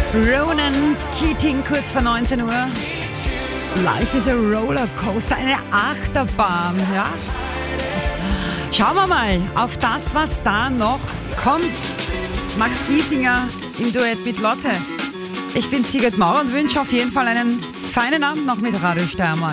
Ronan Keating, kurz vor 19 Uhr. Life is a Rollercoaster, eine Achterbahn, ja? Schauen wir mal auf das, was da noch kommt. Max Giesinger im Duett mit Lotte. Ich bin Sigrid Mauer und wünsche auf jeden Fall einen feinen Abend noch mit Radio Steiermark.